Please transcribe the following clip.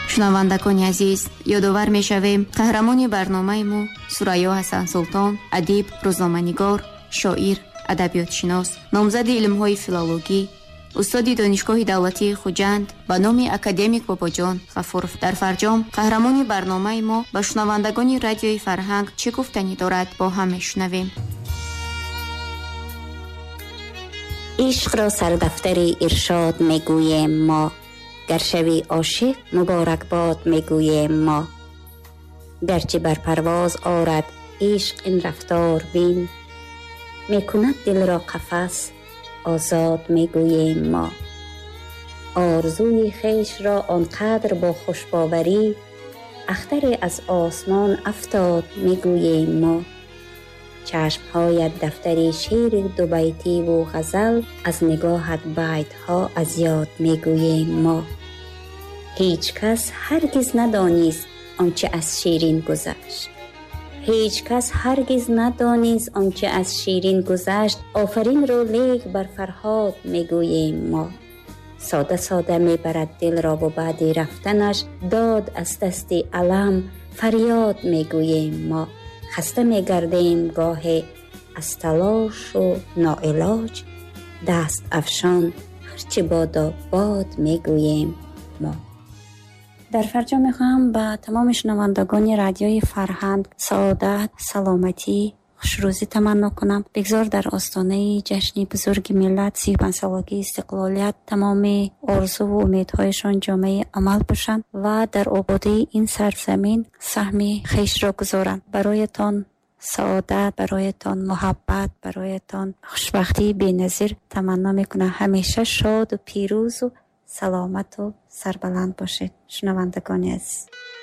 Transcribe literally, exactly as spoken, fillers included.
شنوندگان عزیز، یادآور می‌شویم قهرمان برنامه ما سریا حسن سلطان، ادیب، روزنامه‌نگار، شاعر، ادبیات شناس، نامزد علم‌های فیلولوژی، استاد دانشگاه دولتی خوجند با نام اکادمیک باباجان غفورов در فرجام قهرمان برنامه ما با شنوندگان رادیوی فرهنگ چه گفتنی دارد با هم میشنویم. عشق را سردفتر ارشاد میگوییم ما، گر شوی عاشق مبارک باد میگوییم ما. گرچه بر پرواز آرد عشق این رفتار بین، میکند دل را قفس آزاد میگوییم ما. آرزوی خیش را آنقدر با خوشباوری اختر از آسمان افتاد میگوییم ما. چشمهایت دفتری شعر دو بیتی و غزل، از نگاهت بیتها از یاد میگوییم ما. هیچ کس هرگز ندانست آنچه از شیرین گذشت، هیچ کس هرگز ندانست آنچه از شیرین گذشت. آفرین را لیک بر فرهاد میگوییم ما. ساده ساده میبرد دل را و بعد رفتنش داد از دست علم فریاد میگوییم ما. خسته میگردیم گاهی از تلاش و ناعلاج، دست افشان هرچه بادا باد میگوییم ما. در فرجا میخوام با تمام شنوندگان رادیوی فرهنگ سعادت، سلامتی، خوشروزی تمنا کنم. بگذار در آستانه جشن بزرگ ملت سی و پنج سالگی استقلالیت تمام آرزو و امیدهایشان جامعه عمل باشند و در آبادی این سرزمین سهم خیش را گذارند. برایتان سعادت، برایتان محبت، برایتان خوشبختی بی‌نظیر تمنا میکنم. همیشه شاد و پیروز و سلامت و سربلند باشید شنوندگان عزیز.